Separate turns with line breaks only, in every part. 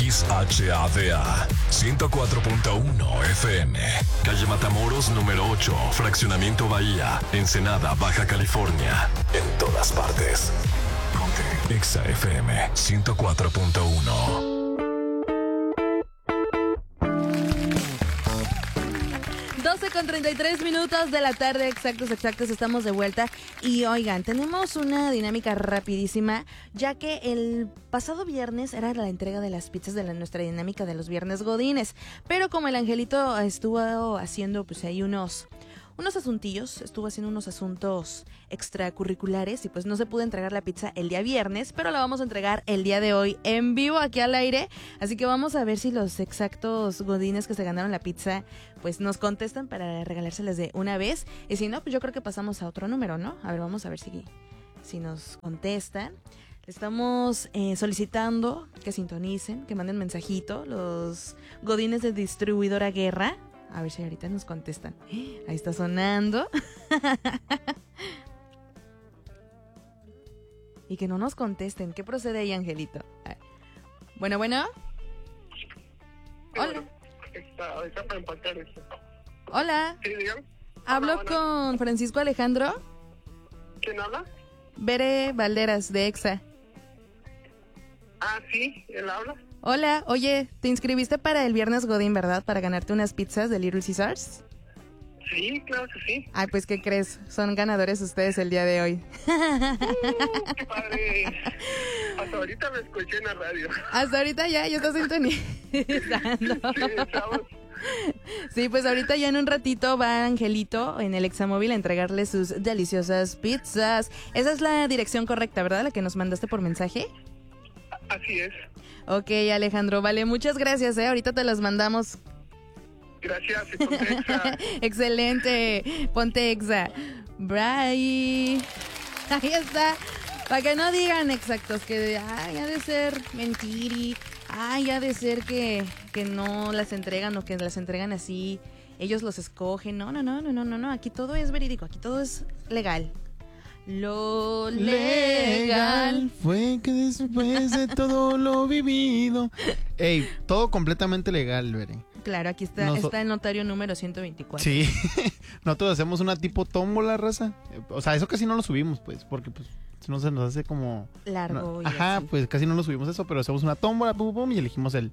XHADA 104.1 FM. Calle Matamoros número 8, Fraccionamiento Bahía, Ensenada, Baja California. En todas partes. Ponte Exa FM 104.1.
12:33 de la tarde, exactos, estamos de vuelta. Y oigan, tenemos una dinámica rapidísima, ya que el pasado viernes era la entrega de las pizzas de nuestra dinámica de los viernes godines. Pero como el Angelito estuvo haciendo pues ahí unos asuntillos, estuvo haciendo unos asuntos extracurriculares y pues no se pudo entregar la pizza el día viernes, pero la vamos a entregar el día de hoy en vivo aquí al aire, así que vamos a ver si los exactos godines que se ganaron la pizza pues nos contestan para regalárselas de una vez, y si no, pues yo creo que pasamos a otro número, ¿no? A ver, vamos a ver si nos contestan. Le estamos solicitando que sintonicen, que manden mensajito los godines de Distribuidora Guerra. A ver si ahorita nos contestan. Ahí está sonando. Y que no nos contesten. ¿Qué procede ahí, Angelito? Bueno. Hola.
Está para empacar eso.
Hola.
Sí, dígame.
Hablo con Francisco Alejandro.
¿Quién habla?
Bere Valderas, de EXA.
Ah, sí, él habla.
Hola, oye, te inscribiste para el viernes godín, ¿verdad? Para ganarte unas pizzas de Little Caesars.
Sí, claro que sí.
Ay, pues, ¿qué crees? Son ganadores ustedes el día de hoy.
¡Qué padre! Hasta ahorita me escuché en la radio.
Hasta ahorita ya estás sintonizando.
Sí, estamos.
Sí, pues ahorita ya en un ratito va Angelito en el Examóvil a entregarle sus deliciosas pizzas. Esa es la dirección correcta, ¿verdad? La que nos mandaste por mensaje.
Así es.
Ok, Alejandro, vale, muchas gracias, ahorita te las mandamos.
Gracias, y ponte Exa.
Excelente, ponte Exa. Bray. Ahí está. Para que no digan exactos que ha de ser mentiri, ha de ser que no las entregan o que las entregan así, ellos los escogen. No, aquí todo es verídico, aquí todo es legal. Lo legal
fue que después de todo lo vivido. Ey, todo completamente legal, Bere.
Claro, aquí está el notario número 124.
Sí, nosotros hacemos una tipo tómbola, raza. O sea, eso casi no lo subimos, pues, porque pues no se nos hace como
largo.
Ajá,
así.
pues casi no lo subimos eso, pero hacemos una tómbola, pum, pum, y elegimos el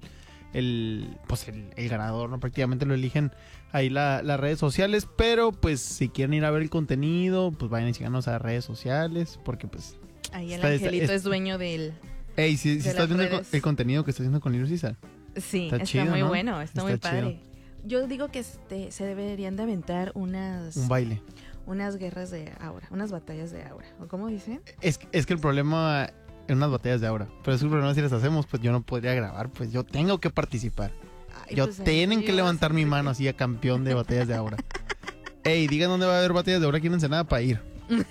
ganador, ¿no? Prácticamente lo eligen ahí las redes sociales, pero pues si quieren ir a ver el contenido, pues vayan y síganos a las redes sociales, porque pues
ahí el Angelito es dueño del...
Ey, si estás viendo el contenido que está haciendo con Little Caesar.
Sí, está chido, muy, ¿no? Bueno, está muy padre. Yo digo que se deberían de aventar un
baile.
Unas guerras de aura, unas batallas de aura, ¿o cómo dicen?
Es que el problema en unas batallas de aura, pero es que el problema si las hacemos, pues yo no podría grabar, pues yo tengo que participar.
Ay,
yo
pues
tienen que levantar mi mano así a campeón de batallas de aura. Ey, digan dónde va a haber batallas de aura aquí en Ensenada para ir.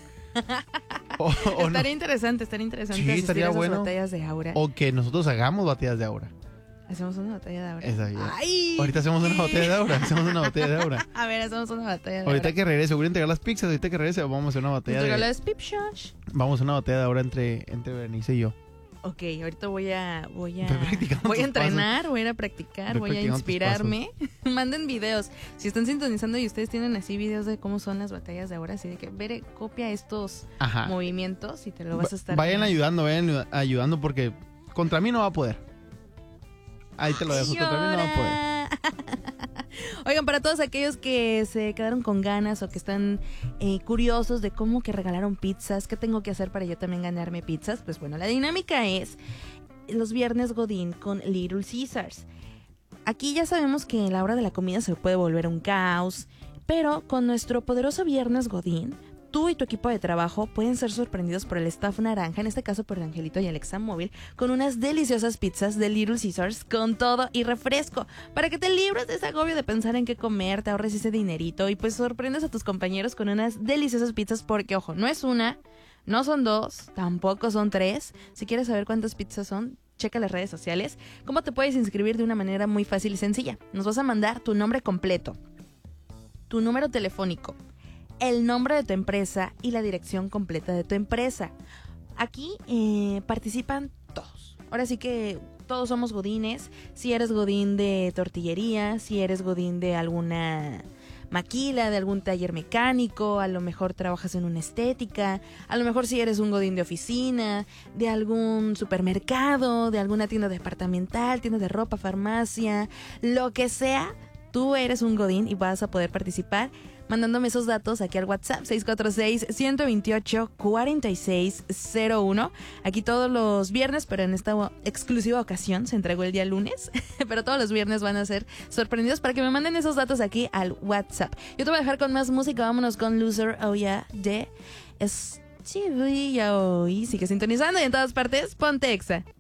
Estaría interesante
sí, estaría bueno.
Batallas de aura.
O que nosotros hagamos batallas de aura.
Hacemos una batalla de aura.
Esa bien.
¡Ay!
Ahorita hacemos una batalla de aura.
A ver, hacemos una batalla de aura.
Ahorita que regrese, voy a entregar las pizzas. Ahorita que regrese, vamos a hacer una batalla de...
las pipshosh.
Vamos a una batalla de aura entre Berenice y yo.
Ok, ahorita voy a
entrenar,
voy a ir a practicar, voy a inspirarme. Manden videos. Si están sintonizando y ustedes tienen así videos de cómo son las batallas de ahora, así de que copia estos movimientos y te lo vas a estar...
Vayan ayudando porque contra mí no va a poder. Ahí te lo dejo, contra mí no va a poder.
Oigan, para todos aquellos que se quedaron con ganas o que están curiosos de cómo que regalaron pizzas, ¿qué tengo que hacer para yo también ganarme pizzas? Pues bueno, la dinámica es los viernes godín con Little Caesars. Aquí ya sabemos que la hora de la comida se puede volver un caos, pero con nuestro poderoso viernes godín, tú y tu equipo de trabajo pueden ser sorprendidos por el staff naranja, en este caso por el Angelito y el Examóvil, con unas deliciosas pizzas de Little Caesars con todo y refresco, para que te libres de ese agobio de pensar en qué comer, te ahorres ese dinerito y pues sorprendes a tus compañeros con unas deliciosas pizzas, porque ojo, no es una, no son dos, tampoco son tres. Si quieres saber cuántas pizzas son, checa las redes sociales. ¿Cómo te puedes inscribir? De una manera muy fácil y sencilla. Nos vas a mandar tu nombre completo, tu número telefónico, el nombre de tu empresa y la dirección completa de tu empresa. Aquí participan todos. Ahora sí que todos somos godines. Si eres godín de tortillería, si eres godín de alguna maquila, de algún taller mecánico, a lo mejor trabajas en una estética, a lo mejor si eres un godín de oficina, de algún supermercado, de alguna tienda departamental, tienda de ropa, farmacia, lo que sea, tú eres un godín y vas a poder participar mandándome esos datos aquí al WhatsApp 646-128-4601. Aquí todos los viernes, pero en esta exclusiva ocasión se entregó el día lunes, pero todos los viernes van a ser sorprendidos para que me manden esos datos aquí al WhatsApp. Yo te voy a dejar con más música, vámonos con Loser, Oh Yeah, de Stevie. Y sigue sintonizando y en todas partes, ponte Exa.